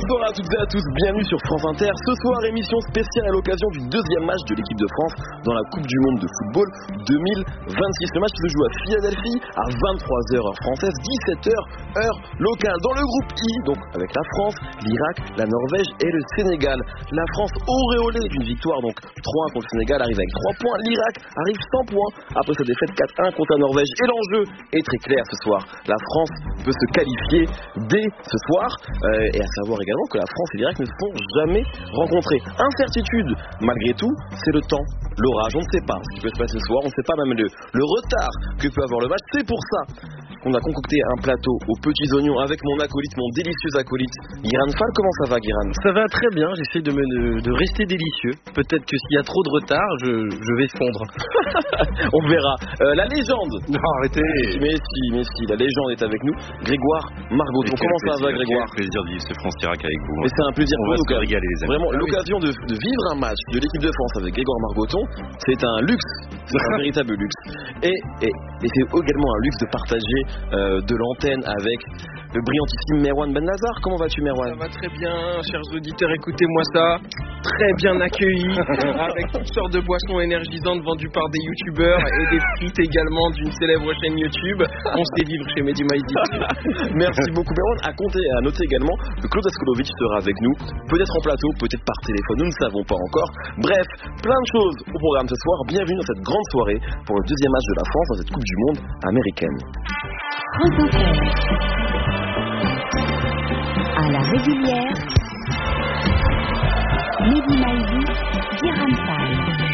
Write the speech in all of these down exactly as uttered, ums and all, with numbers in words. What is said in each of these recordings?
Bonsoir à toutes et à tous, bienvenue sur France Inter. Ce soir, émission spéciale à l'occasion du deuxième match de l'équipe de France dans la Coupe du Monde de football deux mille vingt-six. Le match se joue à Philadelphie à vingt-trois heures heure française, dix-sept heures heure locale. Dans le groupe I, donc avec la France, l'Irak, la Norvège et le Sénégal. La France, auréolée d'une victoire, donc trois un contre le Sénégal, arrive avec trois points. L'Irak arrive sans points après sa défaite quatre un contre la Norvège. Et l'enjeu est très clair ce soir. La France peut se qualifier dès ce soir. Euh, et à savoir également que la France et l'Irak ne se sont jamais rencontrés. Incertitude, malgré tout, c'est le temps, l'orage. On ne sait pas ce qui peut se passer ce soir. On ne sait pas même le, le retard que peut avoir le match. C'est pour ça qu'on a concocté un plateau aux petits oignons avec mon acolyte, mon délicieux acolyte, Guiran Fall. Comment ça va, Guiran? Ça va très bien, j'essaie de, me, de, de rester délicieux. Peut-être que s'il y a trop de retard, je, je vais fondre. On verra. Euh, la légende. Non, arrêtez. Mais si, mais si, la légende est avec nous. Grégoire Margoton. Comment ça va, Grégoire? Quel plaisir de vivre ce France-Irak avec vous. Mais c'est un plaisir pour nous. On va se régaler, les amis. Vraiment, ah, l'occasion oui. de, de vivre un match de l'équipe de France avec Grégoire Margoton, c'est un luxe. C'est un véritable luxe. Et, et, et c'est également un luxe de partager euh, de l'antenne avec le brillantissime Merwan Bennazar. Comment vas-tu, Merwan? Ça va très bien, chers auditeurs, écoutez-moi ça. Très bien accueilli, avec toutes sortes de boissons énergisantes vendues par des youtubeurs et des frites également d'une célèbre chaîne YouTube. On se délivre chez Mehdi Maizi. Merci beaucoup, Merwan. À compter et à noter également que Claude Askolovic sera avec nous, peut-être en plateau, peut-être par téléphone, nous ne savons pas encore. Bref, plein de choses au programme ce soir. Bienvenue dans cette grande soirée pour le deuxième match de la France dans cette Coupe du Monde américaine. France Inter. À la régulière, Mehdi Maizi, Guiran Fall.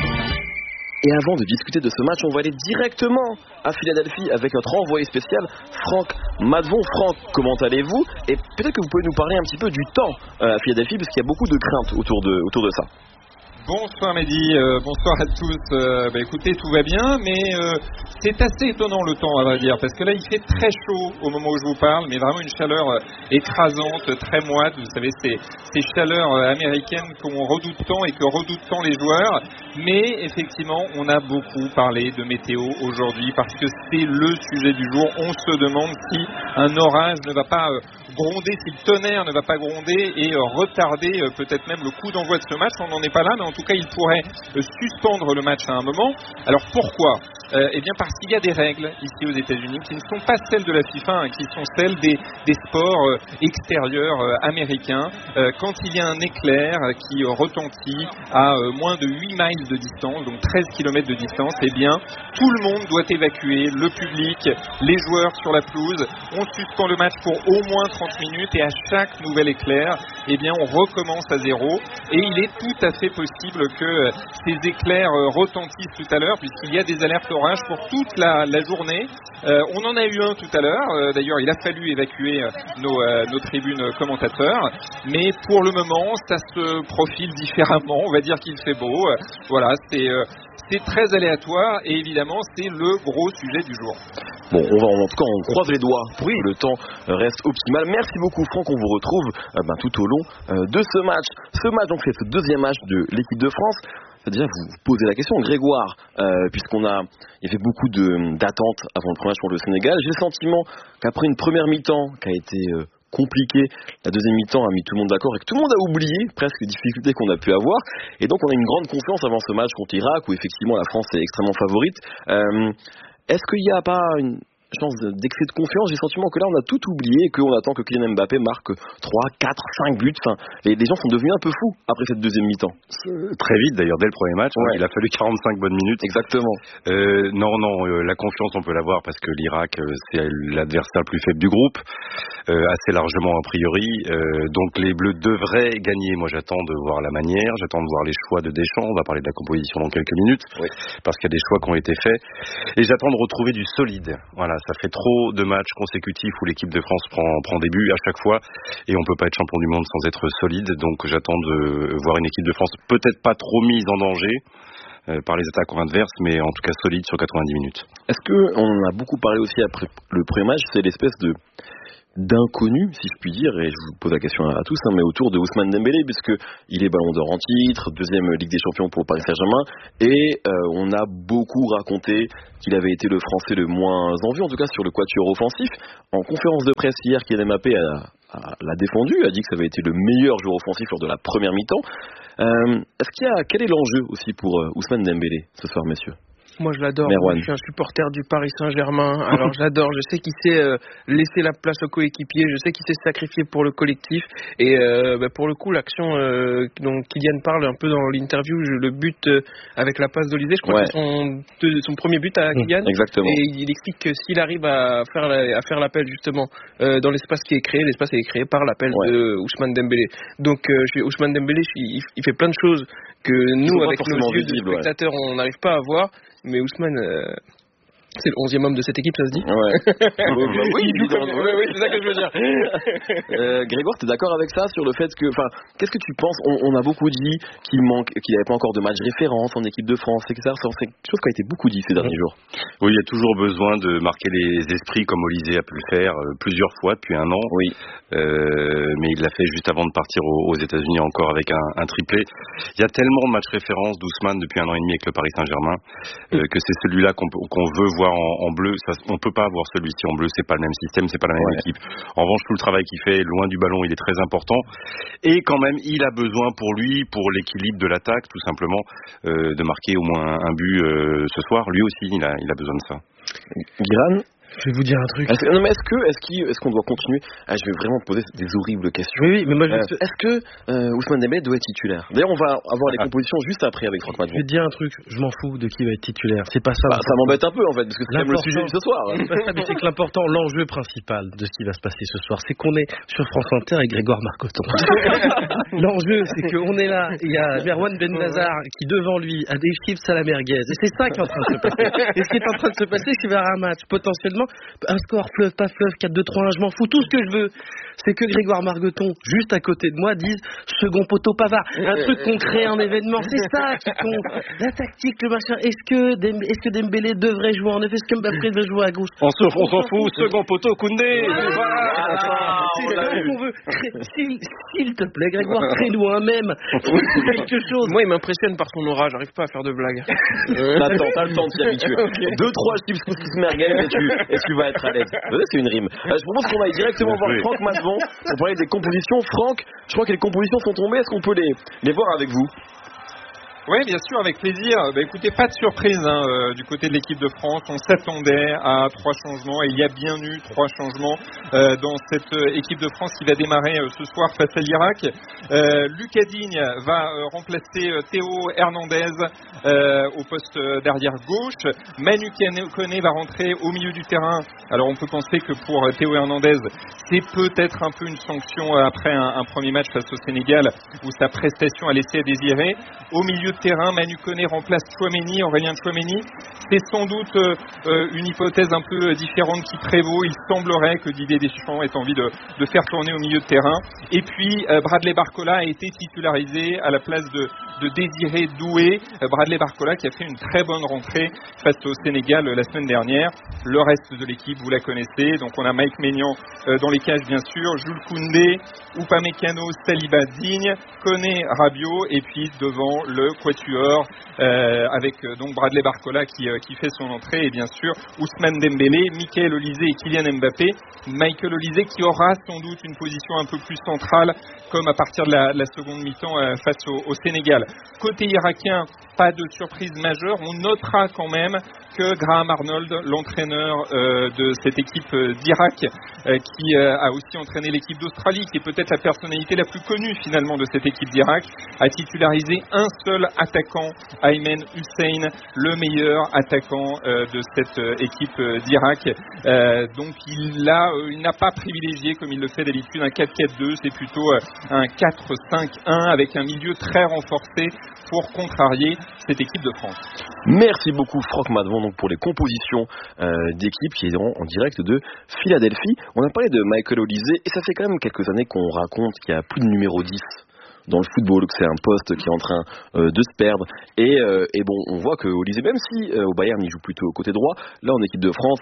Et avant de discuter de ce match, on va aller directement à Philadelphie avec notre envoyé spécial, Franck Madvon. Franck, comment allez-vous? Et peut-être que vous pouvez nous parler un petit peu du temps à Philadelphie, parce qu'il y a beaucoup de craintes autour de, autour de ça. Bonsoir Mehdi, euh, bonsoir à tous. Euh, bah écoutez, tout va bien, mais euh, c'est assez étonnant le temps, à vrai dire, parce que là il fait très chaud au moment où je vous parle, mais vraiment une chaleur euh, écrasante, très moite. Vous savez, ces, ces chaleurs euh, américaines qu'on redoute tant et que redoutent tant les joueurs. Mais effectivement, on a beaucoup parlé de météo aujourd'hui parce que c'est le sujet du jour. On se demande si un orage ne va pas euh, gronder, si le tonnerre ne va pas gronder et euh, retarder euh, peut-être même le coup d'envoi de ce match. On n'en est pas là, mais en tout cas, il pourrait euh, suspendre le match à un moment. Alors pourquoi ? Euh, eh bien parce qu'il y a des règles ici aux États-Unis qui ne sont pas celles de la FIFA, hein, qui sont celles des, des sports euh, extérieurs euh, américains. Euh, quand il y a un éclair euh, qui euh, retentit à euh, moins de huit miles de distance, donc treize kilomètres de distance, eh bien tout le monde doit évacuer, le public, les joueurs sur la pelouse. On suspend le match pour au moins trente minutes et à chaque nouvel éclair, eh bien on recommence à zéro. Et il est tout à fait possible que euh, ces éclairs euh, retentissent tout à l'heure, puisqu'il y a des alertes orage pour toute la, la journée. Euh, on en a eu un tout à l'heure. Euh, d'ailleurs, il a fallu évacuer euh, nos, euh, nos tribunes commentateurs. Mais pour le moment, ça se profile différemment. On va dire qu'il fait beau. Euh, voilà, c'est, euh, c'est très aléatoire et évidemment, c'est le gros sujet du jour. Bon, on va en tout cas, on croise les doigts pour que le temps reste optimal. Merci beaucoup, Franck. On vous retrouve euh, ben, tout au long euh, de ce match. Ce match, donc, c'est ce deuxième match de l'équipe de France. Déjà, vous vous posez la question, Grégoire, euh, puisqu'on a, il y avait beaucoup de, d'attentes avant le premier match contre le Sénégal. J'ai le sentiment qu'après une première mi-temps qui a été euh, compliquée, la deuxième mi-temps a mis tout le monde d'accord et que tout le monde a oublié presque les difficultés qu'on a pu avoir. Et donc, on a une grande confiance avant ce match contre l'Irak, où effectivement la France est extrêmement favorite. Euh, est-ce qu'il n'y a pas une chance d'excès de confiance? J'ai le sentiment que là on a tout oublié et qu'on attend que Kylian Mbappé marque trois, quatre, cinq buts. Enfin, les, les gens sont devenus un peu fous après cette deuxième mi-temps. Très vite d'ailleurs, dès le premier match, ouais. Il a fallu quarante-cinq bonnes minutes. Exactement. Euh, non, non, euh, la confiance on peut l'avoir parce que l'Irak euh, c'est l'adversaire le plus faible du groupe, euh, assez largement a priori. Euh, donc les Bleus devraient gagner. Moi j'attends de voir la manière, j'attends de voir les choix de Deschamps. On va parler de la composition dans quelques minutes, oui. Parce qu'il y a des choix qui ont été faits. Et j'attends de retrouver du solide. Voilà. Ça fait trop de matchs consécutifs où l'équipe de France prend, prend des buts à chaque fois et on peut pas être champion du monde sans être solide. Donc j'attends de voir une équipe de France peut-être pas trop mise en danger euh, par les attaquants adverses, mais en tout cas solide sur quatre-vingt-dix minutes. Est-ce que on en a beaucoup parlé aussi après le premier match, c'est l'espèce de d'inconnu, si je puis dire, et je vous pose la question à, à tous, hein, mais autour de Ousmane Dembélé, puisque il est Ballon d'Or en titre, deuxième Ligue des Champions pour Paris Saint-Germain, et euh, on a beaucoup raconté qu'il avait été le Français le moins en vue, en tout cas sur le quatuor offensif. En conférence de presse hier, Kylian Mbappé a, a, l'a défendu, a dit que ça avait été le meilleur joueur offensif lors de la première mi-temps. Euh, est-ce qu'il y a, quel est l'enjeu aussi pour euh, Ousmane Dembélé ce soir, messieurs? Moi je l'adore, Merwan. je suis un supporter du Paris Saint-Germain, alors j'adore, je sais qu'il sait euh, laisser la place aux coéquipiers, je sais qu'il sait se sacrifier pour le collectif, et euh, bah, pour le coup l'action euh, dont Kylian parle un peu dans l'interview, je, le but euh, avec la passe d'Olysée, je crois ouais. que c'est son, de, son premier but à Kylian, exactement. Et il, il explique que s'il arrive à faire, la, à faire l'appel justement euh, dans l'espace qui est créé, l'espace est créé par l'appel ouais. de Ousmane Dembélé, donc euh, je, Ousmane Dembélé, je, il, il fait plein de choses que nous avec nos yeux de spectateurs ouais. on n'arrive pas à voir. Mais Ousmane, euh, c'est le onzième homme de cette équipe, ça se dit? Ouais. oui, oui, comme... oui, oui, c'est ça que je veux dire. euh, Grégoire, t'es d'accord avec ça sur le fait que, enfin, qu'est-ce que tu penses? on, on a beaucoup dit qu'il manque, qu'il n'y avait pas encore de match référence en équipe de France, et cetera. C'est quelque chose qui a été beaucoup dit ces derniers jours. Oui, il y a toujours besoin de marquer les esprits comme Olysée a pu le faire euh, plusieurs fois depuis un an. Oui. Euh, mais il l'a fait juste avant de partir aux, aux États-Unis encore avec un, un triplé. Il y a tellement de matchs références d'Ousmane depuis un an et demi avec le Paris Saint-Germain euh, que c'est celui-là qu'on, qu'on veut voir en, en bleu. Ça, on peut pas avoir celui-ci en bleu, c'est pas le même système, c'est pas la même ouais. équipe. En revanche, tout le travail qu'il fait loin du ballon, il est très important. Et quand même, il a besoin pour lui, pour l'équilibre de l'attaque, tout simplement, euh, de marquer au moins un but euh, ce soir. Lui aussi, il a, il a besoin de ça. Guiran, je vais vous dire un truc. Est-ce, non mais est-ce que est-ce, qu'il, est-ce qu'on doit continuer? ah, Je vais vraiment poser des horribles questions. Oui, oui, mais moi je... euh, Est-ce que euh, Ousmane Dembélé doit être titulaire? D'ailleurs, on va avoir les compositions juste après avec Franck Madron. Je vais te dire un truc, je m'en fous de qui va être titulaire. C'est pas ça. Bah, ça m'embête un peu en fait, parce que c'est quand même le sujet de ce soir. Hein. C'est pas ça, mais c'est que l'important, l'enjeu principal de ce qui va se passer ce soir, c'est qu'on est sur France Inter avec Grégoire Marcoton. L'enjeu, c'est qu'on est là, il y a Merwan Bennazar qui devant lui a des chips à la merguez. Et c'est ça qui est en train de se passer. Et ce qui est en train de se passer, c'est qu'il va y avoir un match potentiellement, un score fleuve, pas fleuve, quatre deux trois un, je m'en fous. Tout ce que je veux, c'est que Grégoire Margoton, juste à côté de moi, dise second poteau Pavard. Un truc concret, un événement. C'est ça qui compte. La tactique, le machin. Est-ce que, Dem- est-ce que Dembélé devrait jouer en effet? Est-ce que Mbappé devrait jouer à gauche? On, se, on, on s'en fout. fout. Second poteau Koundé. Voilà. Voilà. C'est ça qu'on veut. S'il, s'il te plaît, Grégoire, crée-nous un même. Quelque chose. Moi, il m'impressionne par son aura. J'arrive pas à faire de blagues. Attends, t'as le temps de t'y habituer. Okay. Deux, trois chips couscous merguez et tu, et tu vas être à l'aise. C'est une rime. Euh, je propose qu'on aille directement voir Franck Madron pour parler des compositions. Franck, je crois que les compositions sont tombées. Est-ce qu'on peut les, les voir avec vous? Oui, bien sûr, avec plaisir. Bah, écoutez, pas de surprise hein, euh, du côté de l'équipe de France. On s'attendait à trois changements et il y a bien eu trois changements euh, dans cette euh, équipe de France qui va démarrer euh, ce soir face à l'Irak. Euh, Lucas Digne va euh, remplacer euh, Théo Hernandez euh, au poste euh, d'arrière gauche. Manu Koné va rentrer au milieu du terrain. Alors on peut penser que pour euh, Théo Hernandez, c'est peut-être un peu une sanction euh, après un, un premier match face au Sénégal où sa prestation a laissé à désirer. Au milieu de terrain, Manu Koné remplace Tchouaméni, Aurélien Tchouaméni. C'est sans doute euh, une hypothèse un peu différente qui prévaut. Il semblerait que Didier Deschamps ait envie de, de faire tourner au milieu de terrain. Et puis euh, Bradley Barcola a été titularisé à la place de, de Désiré Doué. Euh, Bradley Barcola qui a fait une très bonne rentrée face au Sénégal euh, la semaine dernière. Le reste de l'équipe, vous la connaissez. Donc on a Mike Maignan euh, dans les cages bien sûr, Jules Koundé, Upamecano, Saliba, Digne, Koné, Rabiot et puis devant le quatuor euh, avec euh, donc Bradley Barcola qui, euh, qui fait son entrée et bien sûr Ousmane Dembélé, Michael Olysée et Kylian Mbappé. Michael Olysée qui aura sans doute une position un peu plus centrale comme à partir de la, la seconde mi-temps euh, face au, au Sénégal. Côté irakien, pas de surprise majeure. On notera quand même que Graham Arnold, l'entraîneur euh, de cette équipe euh, d'Irak, euh, qui euh, a aussi entraîné l'équipe d'Australie, qui est peut-être la personnalité la plus connue finalement de cette équipe d'Irak, a titularisé un seul attaquant, Aymen Hussein, le meilleur attaquant euh, de cette euh, équipe euh, d'Irak. Euh, donc il, a, euh, il n'a pas privilégié, comme il le fait d'habitude, un quatre quatre deux, c'est plutôt euh, un quatre cinq un avec un milieu très renforcé pour contrarier cette équipe de France. Merci beaucoup Franck Madron donc pour les compositions euh, d'équipes qui iront en direct de Philadelphie. On a parlé de Michael Olysée et ça fait quand même quelques années qu'on raconte qu'il y a plus de numéro dix dans le football, que c'est un poste qui est en train euh, de se perdre et, euh, et bon on voit que Olysée, même si euh, au Bayern il joue plutôt au côté droit, là en équipe de France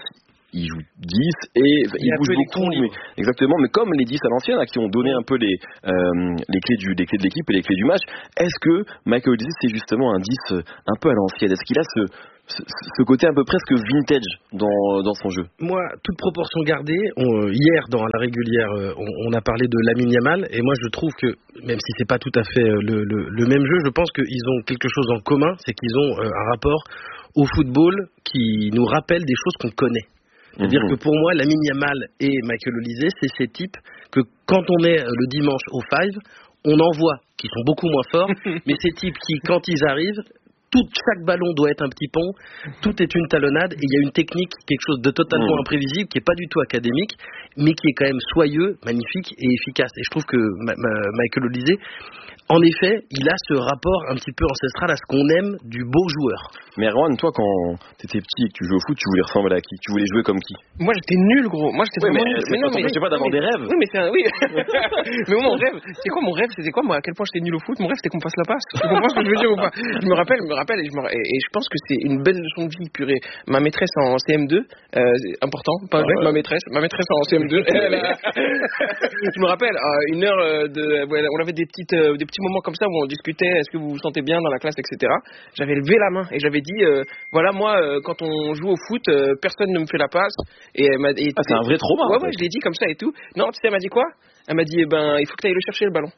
il joue dix et il, il bouge beaucoup, mais, exactement, mais comme les dix à l'ancienne, à qui ont donné un peu les, euh, les, clés du, les clés de l'équipe et les clés du match, est-ce que Michael Olise, c'est justement un dix un peu à l'ancienne? Est-ce qu'il a ce, ce, ce côté un peu presque vintage dans, dans son jeu? Moi, toute proportion gardée, on, hier dans la régulière, on, on a parlé de Lamine Yamal, et moi je trouve que, même si c'est pas tout à fait le, le, le même jeu, je pense qu'ils ont quelque chose en commun, c'est qu'ils ont un rapport au football qui nous rappelle des choses qu'on connaît. C'est-à-dire mmh. que pour moi, Lamine Yamal et Michael Olise, c'est ces types que quand on est le dimanche au Five, on en voit, qui sont beaucoup moins forts, mais ces types qui, quand ils arrivent, tout, chaque ballon doit être un petit pont, tout est une talonnade, et il y a une technique, quelque chose de totalement mmh. imprévisible, qui n'est pas du tout académique, mais qui est quand même soyeux, magnifique et efficace. Et je trouve que ma, ma, Michael Olise, en effet, il a ce rapport un petit peu ancestral à ce qu'on aime du beau joueur. Mais Erwan, toi, quand t'étais petit et que tu jouais au foot, tu voulais ressembler à qui? Tu voulais jouer comme qui? Moi, j'étais nul, gros. Moi, j'étais oui, vraiment mais, nul. Mais non, mais je sais pas d'avoir des rêves. Oui, mais c'est un... oui. Mais moi, mon rêve, c'est quoi mon rêve? C'était quoi, moi, à quel point j'étais nul au foot? Mon rêve, c'était qu'on fasse la passe. Tu comprends ce que je veux dire ou pas? Je me rappelle, je me rappelle, et je, me... et je pense que c'est une belle leçon de vie, purée. Ma maîtresse en C M deux, euh, important, pas vrai, ah ouais. ma maîtresse, ma maîtresse en C M deux. A... je me rappelle, euh, une heure de, on avait des petites, euh, des petits moments comme ça où on discutait, est-ce que vous vous sentez bien dans la classe, et cetera. J'avais levé la main et j'avais dit, euh, voilà, moi, euh, quand on joue au foot, euh, personne ne me fait la passe. Et elle m'a dit, ah, c'est un vrai trauma. Ouais, ouais, je l'ai dit comme ça et tout. Non, tu sais, elle m'a dit quoi? Elle m'a dit, eh ben, il faut que tu ailles le chercher le ballon.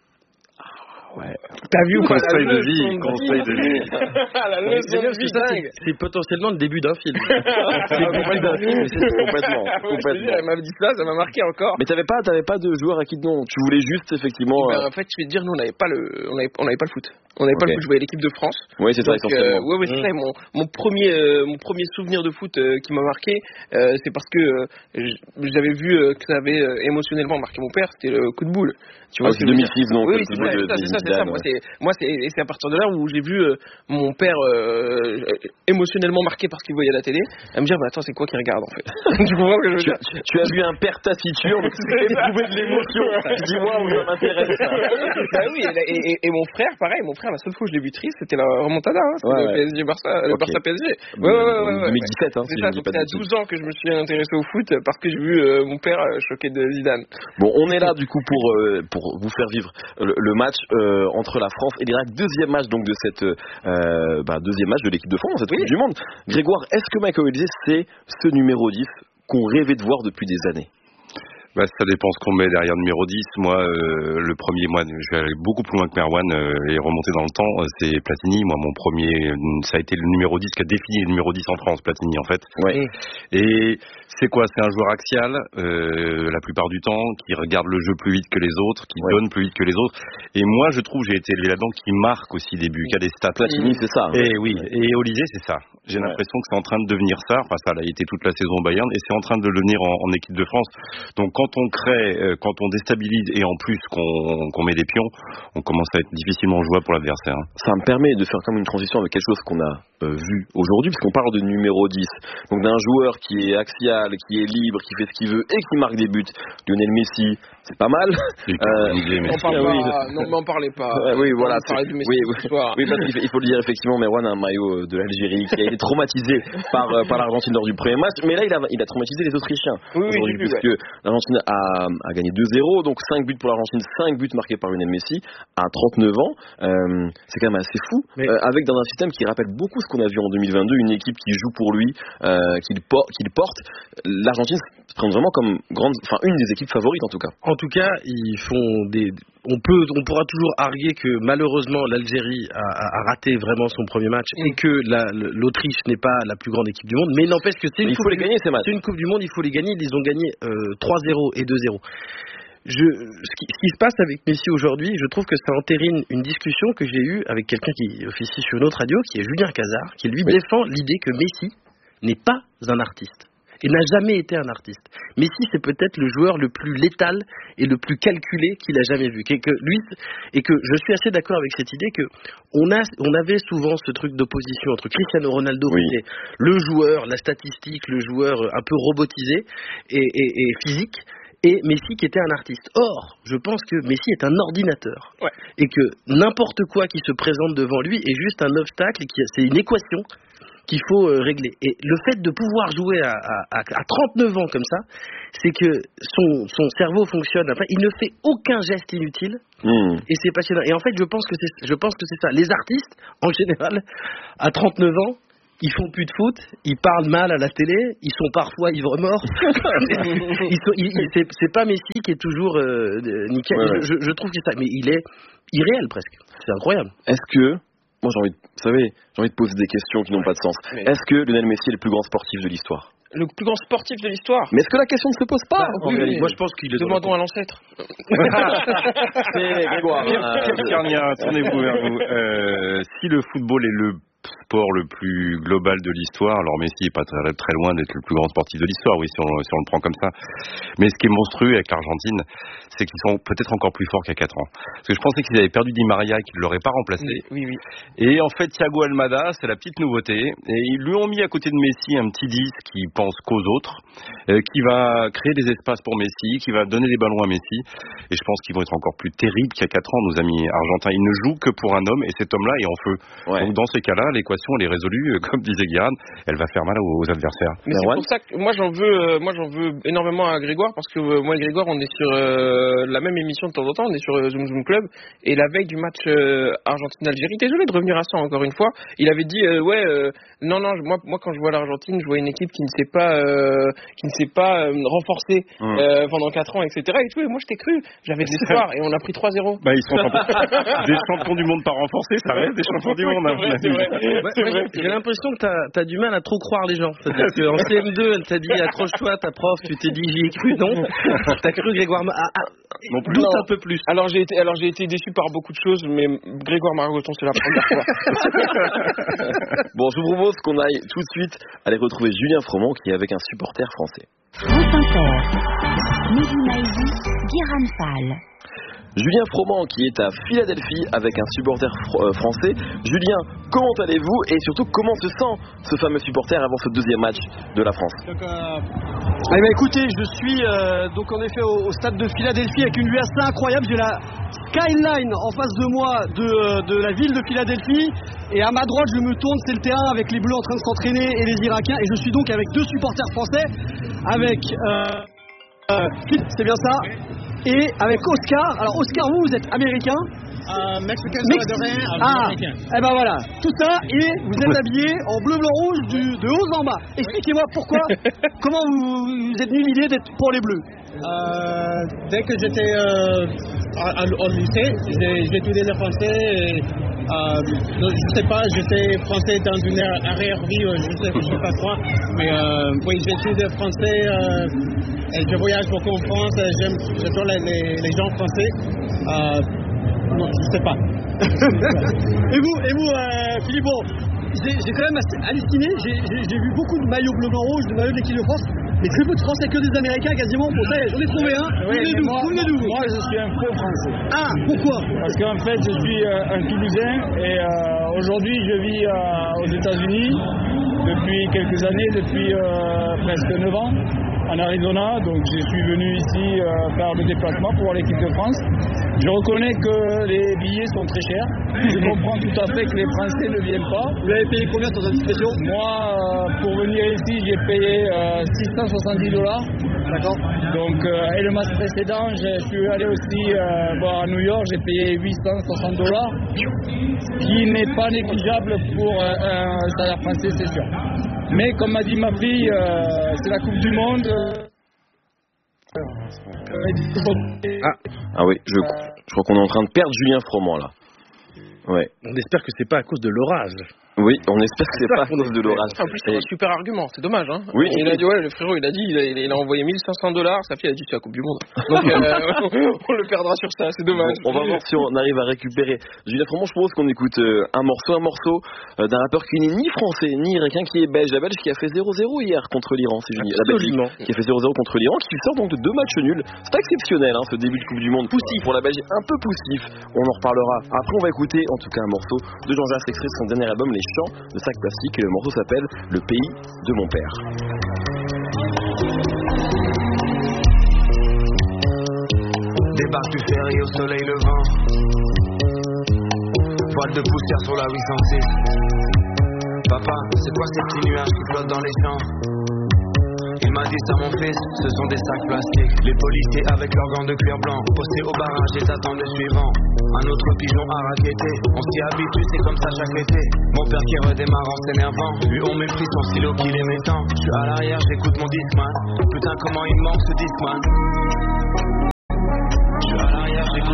Ouais. T'as vu ou pas? Conseil de vie, conseil de vie. La leçon de vie, dingue. C'est potentiellement le début d'un film. C'est le début d'un film, c'est complètement. complètement. Elle m'a dit ça, ça m'a marqué encore. Mais t'avais pas, t'avais pas de joueur à qui non, tu voulais juste effectivement. Ben, en fait, je vais te dire, nous on n'avait pas le, on n'avait, on n'avait pas le foot. On n'avait okay. pas le foot. Je voyais l'équipe de France. Oui, c'est ça essentiellement. Euh, ouais, ouais, c'est mmh. ça. Mon, mon premier, euh, mon premier souvenir de foot euh, qui m'a marqué, euh, c'est parce que euh, j'avais vu euh, que ça avait euh, émotionnellement marqué mon père. C'était le coup de boule. Tu vois, ah, c'est deux mille six, non? Oui, c'est ça, c'est ça, c'est ça, c'est ça. Moi, c'est, moi, c'est, et c'est à partir de là où j'ai vu euh, mon père euh, émotionnellement marqué par ce qu'il voyait à la télé, à me dire, bah attends, c'est quoi qu'il regarde en fait? Tu comprends ce que je veux dire? Tu, tu as vu un père taciturne éprouver de l'émotion. Tu dis, waouh, ça m'intéresse. Bah oui, et, et, et mon frère, pareil, mon frère, la seule fois où je l'ai vu triste, c'était la remontada, hein, c'était ouais, le P S G Barça, le okay. Barça P S G. Ouais, ouais, ouais, ouais, deux mille dix-sept, hein. C'est ça, donc c'est à douze ans que je me suis intéressé au foot parce que j'ai vu euh, mon père euh, choqué de Zidane. Bon, on est là du coup pour euh, pour vous faire vivre le, le match euh, entre la France et l'Irak, deuxième match donc de cette euh, bah, deuxième match de l'équipe de France, cette oui. Coupe du Monde. Grégoire, est-ce que Michael Olise c'est ce numéro dix qu'on rêvait de voir depuis des années? Bah, ça dépend ce qu'on met derrière numéro dix. Moi, euh, le premier, moi, je vais aller beaucoup plus loin que Merwan euh, et remonter dans le temps. C'est Platini. Moi, mon premier, ça a été le numéro dix qui a défini le numéro dix en France, Platini, en fait. Ouais. Et c'est quoi? C'est un joueur axial, euh, la plupart du temps, qui regarde le jeu plus vite que les autres, qui ouais. donne plus vite que les autres. Et moi, je trouve, j'ai été élevé là-dedans, qui marque aussi des buts, qui a des stats. Platini, c'est ça. Hein. Et oui. Et Olise, c'est ça. J'ai ouais. l'impression que c'est en train de devenir ça. Enfin, ça a été toute la saison au Bayern, et c'est en train de le devenir en, en équipe de France. Donc, quand on crée, quand on déstabilise et en plus qu'on, qu'on met des pions, on commence à être difficilement jouable pour l'adversaire. Ça me permet de faire comme une transition avec quelque chose qu'on a euh, vu aujourd'hui, puisqu'on parle de numéro dix, donc d'un joueur qui est axial, qui est libre, qui fait ce qu'il veut et qui marque des buts. Lionel Messi, c'est pas mal. Euh, on parle pas, oui. Non, mais on parlait pas. Euh, oui, voilà. On parlait du Messi oui, oui. oui, parce qu'il faut le dire effectivement, Merwan a un maillot de l'Algérie qui a été traumatisé par euh, par l'Argentine lors du premier match, mais là il a il a traumatisé les Autrichiens oui, aujourd'hui, oui, puisque ouais. l'Argentine a, a gagné deux zéro, donc cinq buts pour l'Argentine, cinq buts marqués par Lionel Messi à trente-neuf ans. Euh, c'est quand même assez fou, mais... euh, avec dans un système qui rappelle beaucoup ce qu'on a vu en deux mille vingt-deux, une équipe qui joue pour lui, euh, qu'il, por- qu'il porte. L'Argentine se prend vraiment comme grande, enfin une des équipes favorites en tout cas. En tout cas, ils font des. On peut, on pourra toujours arguer que malheureusement l'Algérie a, a raté vraiment son premier match mmh. et que la, l'Autriche n'est pas la plus grande équipe du monde, mais il n'empêche que c'est une, il coupe, faut les gagner, ces matchs. C'est une coupe du monde, il faut les gagner. Ils ont gagné euh, trois zéro et deux zéro. Je, ce, qui, ce qui se passe avec Messi aujourd'hui, je trouve que ça entérine une discussion que j'ai eue avec quelqu'un qui officie sur une autre radio, qui est Julien Cazard, qui lui oui. défend l'idée que Messi n'est pas un artiste. Et n'a jamais été un artiste. Messi, c'est peut-être le joueur le plus létal et le plus calculé qu'il a jamais vu. Et que lui, et que je suis assez d'accord avec cette idée que on a, on avait souvent ce truc d'opposition entre Cristiano Ronaldo, oui. qui était le joueur, la statistique, le joueur un peu robotisé et, et, et physique, et Messi qui était un artiste. Or, je pense que Messi est un ordinateur. Ouais. Et que n'importe quoi qui se présente devant lui est juste un obstacle, et qui, c'est une équation qu'il faut euh, régler. Et le fait de pouvoir jouer à, à, à trente-neuf ans comme ça, c'est que son, son cerveau fonctionne. Après, il ne fait aucun geste inutile. Mmh. Et c'est passionnant. Et en fait, je pense que c'est, je pense que c'est ça. Les artistes, en général, à trente-neuf ans, ils font plus de foot, ils parlent mal à la télé, ils sont parfois ivres-morts. ils sont, ils, ils, c'est, c'est pas Messi qui est toujours euh, nickel. Ouais, ouais. Je, je trouve que c'est ça, mais il est irréel presque. C'est incroyable. Est-ce que, moi j'ai envie, de, vous savez, j'ai envie de poser des questions qui n'ont pas de sens. Mais... Est-ce que Lionel Messi est le plus grand sportif de l'histoire? Le plus grand sportif de l'histoire. Mais est-ce que la question ne se pose pas? Bah, oui, oui, moi je pense qu'il est. Demandons à l'ancêtre. C'est Grégoire. Pierre Carnia, tournez-vous vers vous. Euh, si le football est le sport le plus global de l'histoire, alors Messi est pas très, très loin d'être le plus grand sportif de l'histoire, oui, si on, si on le prend comme ça. Mais ce qui est monstrueux avec l'Argentine, c'est qu'ils sont peut-être encore plus forts qu'à quatre ans. Parce que je pensais qu'ils avaient perdu Di Maria et qu'ils ne l'auraient pas remplacé. Oui, oui. Et en fait, Thiago Almada, c'est la petite nouveauté. Et ils lui ont mis à côté de Messi un petit dix qui pense qu'aux autres, euh, qui va créer des espaces pour Messi, qui va donner des ballons à Messi. Et je pense qu'ils vont être encore plus terribles qu'à quatre ans, nos amis argentins. Ils ne jouent que pour un homme et cet homme-là est en feu. Ouais. Donc dans ces cas-là, l'équation elle est résolue, comme disait Guérin, elle va faire mal aux, aux adversaires. Mais c'est pour ça que moi j'en veux, euh, moi j'en veux énormément à Grégoire parce que euh, moi et Grégoire on est sur euh, la même émission de temps en temps, on est sur euh, Zoom Zoom Club et la veille du match euh, Argentine-Algérie, désolé de revenir à ça encore une fois, il avait dit euh, ouais euh, non non moi moi quand je vois l'Argentine, je vois une équipe qui ne s'est pas euh, qui ne s'est pas euh, renforcée mmh. euh, pendant quatre ans et cetera et tout et moi je t'ai cru, j'avais de l'espoir et on a pris trois zéro. Bah ils sont des champions du monde pas renforcés, ça reste des champions du monde. C'est vrai, c'est vrai. Ouais, c'est vrai. J'ai l'impression que t'as, t'as du mal à trop croire les gens. C'est-à-dire qu'en C M deux, elle t'a dit accroche-toi, ta prof, tu t'es dit j'y ai cru, non. T'as cru Grégoire Ma... ah, ah, non plus. Doute un peu plus. Alors j'ai été, alors j'ai été déçu par beaucoup de choses, mais Grégoire Margoton, c'est la première fois. Bon, je vous propose qu'on aille tout de suite aller retrouver Julien Froment qui est avec un supporter français. France Inter, Mehdi Maizi, Guérin Fall. Julien Froment qui est à Philadelphie avec un supporter fr- euh, français. Julien, comment allez-vous et surtout comment se sent ce fameux supporter avant ce deuxième match de la France? Donc, euh... eh bien, écoutez, je suis euh, donc en effet au, au stade de Philadelphie avec une vue assez incroyable. J'ai la skyline en face de moi de, de la ville de Philadelphie et à ma droite je me tourne, c'est le terrain avec les Bleus en train de s'entraîner et les Irakiens et je suis donc avec deux supporters français avec euh, euh, Philippe, c'est bien ça, et avec Oscar. Alors Oscar, vous, vous êtes américain, euh, mexicain, Mex- ah, américain. Eh ben voilà, tout ça, et vous êtes habillé en bleu, blanc, rouge du, de haut en bas. Expliquez-moi pourquoi, comment vous, vous êtes venu l'idée d'être pour les Bleus. Euh, dès que j'étais euh, à, à, au lycée, j'ai, j'ai étudié le français. Et, euh, je sais pas, j'étais français dans une arrière-vie, je sais, je sais pas quoi. Mais euh, oui, j'étudie le français euh, et je voyage beaucoup en France. J'aime, j'adore les, les, les gens français. Euh, non, je sais pas. et vous, et vous, euh, Philippe, bon, j'ai, j'ai quand même assez halluciné. J'ai, j'ai, j'ai vu beaucoup de maillots bleu, blanc, rouge, de maillots de l'équipe de France. Mais très peu de Français, que des Américains quasiment. Bon, ça y est, j'en ai trouvé un. Oui, vous venez d'où, moi, vous venez d'où moi, je suis un faux Français. Ah, pourquoi? Parce qu'en fait, je suis euh, un Toulousain et euh, aujourd'hui, je vis euh, aux États-Unis depuis quelques années, depuis euh, presque neuf ans, en Arizona. Donc, je suis venu ici euh, faire le déplacement pour l'équipe de France. Je reconnais que les billets sont très chers. Je comprends tout à fait que les Français ne viennent pas. Vous avez payé combien sans indiscrétion? Moi, euh, pour venir ici, j'ai payé euh, six cent soixante-dix dollars. D'accord. Donc, euh, et le match précédent, je suis allé aussi euh, bon, à New York, j'ai payé huit cent soixante dollars, ce qui n'est pas négligeable pour euh, un salaire français, c'est sûr. Mais comme m'a dit ma fille, euh, c'est la Coupe du Monde. Ah, ah oui, je, je crois qu'on est en train de perdre Julien Froment là. Ouais. On espère que c'est pas à cause de l'orage. Oui, on espère que c'est pas à cause de l'orage. En plus, c'est un super argument, c'est dommage. Hein. Oui. Il a dit, ouais, le frérot, il a dit, il a, il a envoyé mille cinq cents dollars, sa fille a dit, c'est la Coupe du Monde. Donc, euh, on le perdra sur ça, c'est dommage. Bon, on va voir si on arrive à récupérer. Julien Froment, je propose qu'on écoute euh, un morceau, un morceau euh, d'un rappeur qui n'est ni français, ni irakien, qui est belge. La Belge qui a fait zéro zéro hier contre l'Iran, c'est Julien. La Belgique qui a fait zéro zéro contre l'Iran, qui sort donc de deux matchs nuls. C'est pas exceptionnel, hein, ce début de Coupe du Monde. Poussif pour la Belgique, un peu poussif. On en reparlera. Après, on va écouter, en tout cas, un morceau de Jean-Jacques, extrait de son dernier album, Les Chants de Sac Plastique. Le morceau s'appelle Le pays de mon père. Débarque du ferry au soleil levant, voile de poussière sur la huit cent six. Papa, c'est quoi ces petits nuages qui flottent dans les champs? Il m'a dit ça mon fils, ce sont des sacs plastiques. Les policiers avec leurs gants de cuir blanc, postés au barrage et t'attendent le suivant. Un autre pigeon a raquetté, on s'y habitue, c'est comme ça chaque été. Mon père qui redémarre en s'énervant, lui on méprise son stylo qu'il est mettant. Je suis à l'arrière, j'écoute mon Discman, putain comment il manque ce Discman.